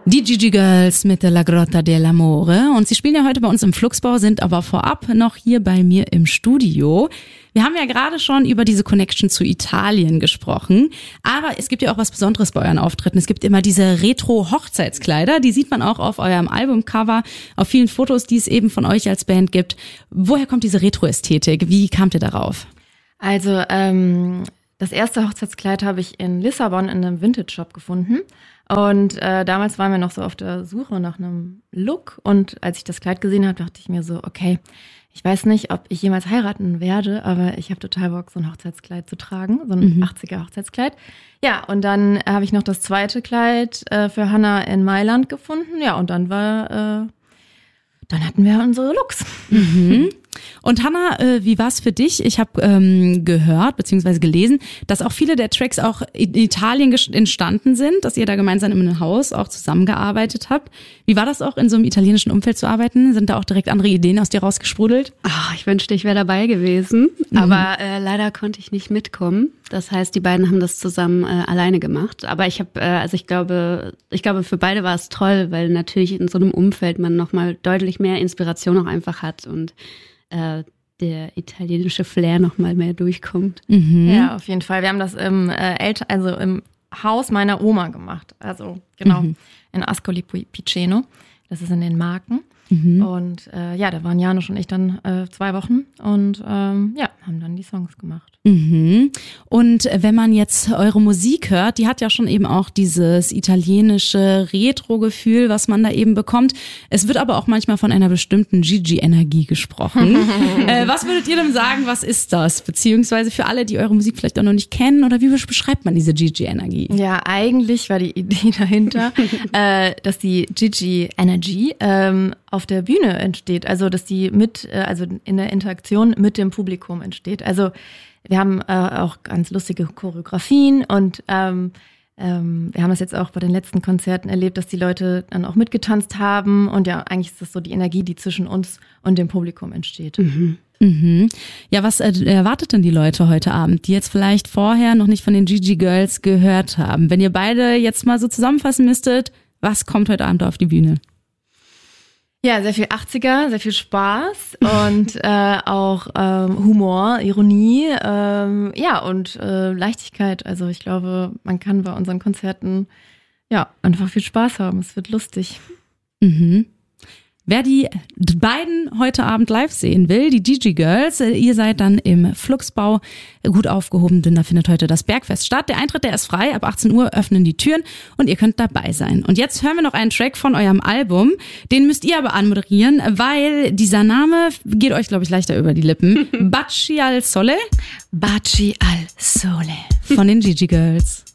Die Gigi Girls mit La Grotta dell'Amore und sie spielen ja heute bei uns im Fluxbau, sind aber vorab noch hier bei mir im Studio. Wir haben ja gerade schon über diese Connection zu Italien gesprochen, aber es gibt ja auch was Besonderes bei euren Auftritten. Es gibt immer diese Retro-Hochzeitskleider, die sieht man auch auf eurem Albumcover, auf vielen Fotos, die es eben von euch als Band gibt. Woher kommt diese Retro-Ästhetik? Wie kamt ihr darauf? Also das erste Hochzeitskleid habe ich in Lissabon in einem Vintage-Shop gefunden. Und damals waren wir noch so auf der Suche nach einem Look. Und als ich das Kleid gesehen habe, dachte ich mir so, okay, ich weiß nicht, ob ich jemals heiraten werde, aber ich habe total Bock, so ein Hochzeitskleid zu tragen, so ein 80er Hochzeitskleid. Ja, und dann habe ich noch das zweite Kleid für Hannah in Mailand gefunden. Ja, und dann dann hatten wir unsere Looks. Mhm. Und Hannah, wie war's für dich? Ich habe gehört bzw. gelesen, dass auch viele der Tracks auch in Italien entstanden sind, dass ihr da gemeinsam in einem Haus auch zusammengearbeitet habt. Wie war das auch, in so einem italienischen Umfeld zu arbeiten? Sind da auch direkt andere Ideen aus dir rausgesprudelt? Ach, ich wünschte, ich wäre dabei gewesen, aber leider konnte ich nicht mitkommen. Das heißt, die beiden haben das zusammen alleine gemacht. Aber ich glaube, für beide war es toll, weil natürlich in so einem Umfeld man nochmal deutlich mehr Inspiration auch einfach hat und der italienische Flair noch mal mehr durchkommt. Mhm. Ja, auf jeden Fall. Wir haben das im Haus meiner Oma gemacht. Also genau, in Ascoli Piceno. Das ist in den Marken. Und da waren Janusz und ich dann 2 Wochen und haben dann die Songs gemacht. Mhm. Und wenn man jetzt eure Musik hört, die hat ja schon eben auch dieses italienische Retro-Gefühl, was man da eben bekommt. Es wird aber auch manchmal von einer bestimmten Gigi-Energie gesprochen. Was würdet ihr denn sagen, was ist das? Beziehungsweise für alle, die eure Musik vielleicht auch noch nicht kennen, oder wie beschreibt man diese Gigi-Energie? Ja, eigentlich war die Idee dahinter, dass die Gigi-Energie auf der Bühne entsteht, also dass die in der Interaktion mit dem Publikum entsteht. Also wir haben auch ganz lustige Choreografien und wir haben das jetzt auch bei den letzten Konzerten erlebt, dass die Leute dann auch mitgetanzt haben und ja, eigentlich ist das so die Energie, die zwischen uns und dem Publikum entsteht. Mhm. Ja, was erwartet denn die Leute heute Abend, die jetzt vielleicht vorher noch nicht von den Gigi Girls gehört haben? Wenn ihr beide jetzt mal so zusammenfassen müsstet, was kommt heute Abend auf die Bühne? Ja, sehr viel 80er, sehr viel Spaß und auch Humor, Ironie, und Leichtigkeit. Also ich glaube, man kann bei unseren Konzerten einfach viel Spaß haben. Es wird lustig. Mhm. Wer die beiden heute Abend live sehen will, die Gigi Girls, ihr seid dann im Fluxbau gut aufgehoben, denn da findet heute das Bergfest statt. Der Eintritt, der ist frei, ab 18 Uhr öffnen die Türen und ihr könnt dabei sein. Und jetzt hören wir noch einen Track von eurem Album, den müsst ihr aber anmoderieren, weil dieser Name geht euch, glaube ich, leichter über die Lippen. Baci al Sole. Baci al Sole. Von den Gigi Girls.